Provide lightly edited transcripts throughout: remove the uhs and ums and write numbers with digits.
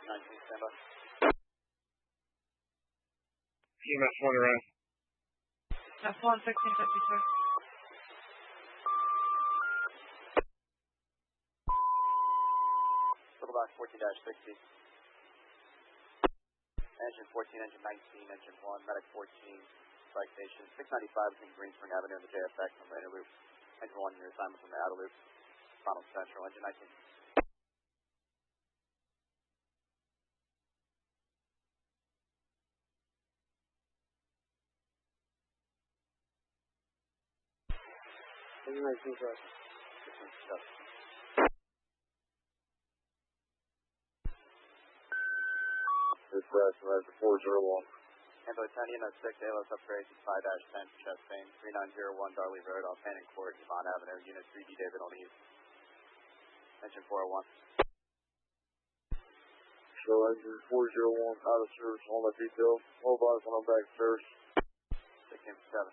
619, stand by. EMS 1 around. F1 1650, sir. Circle box 14-60. Engine 14, engine 19, engine 1, medic 14, strike station. 695 between Greenspring Avenue and the JFX from the inner loop. Engine 1, your assignment from the outer loop. Final Central, engine 19. Engine 19, sir. 617. Dispatch, Measure 401. Ambulance 10, EMS 6, ALS upgrades 5-10, chest pain, 3901 Darley Road, off Fanning Court, Yvonne Avenue, Unit 3D David O'Neill. Engine 401. So engine 401 out of service on that detail. Mobilize when I'm back to service. 1657.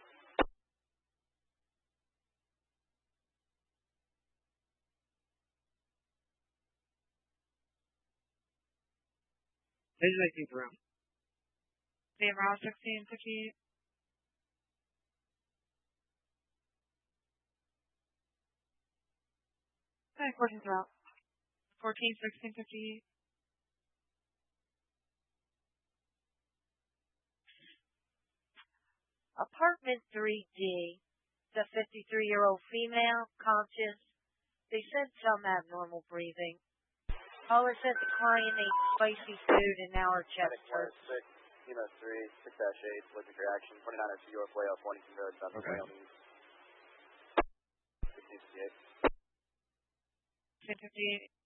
Engine 19 around. The around 1650. Okay, 14 throughout. 14 1650. Apartment 3D, the 53-year-old female, conscious. They said some abnormal breathing. Caller said the client ate spicy food and now her chest Medic hurts. 6, EMS 3, 6-8, allergic reaction, 2902 York Way off Wellington Road, Dr. Okay. O'Neill. 1658. 1658.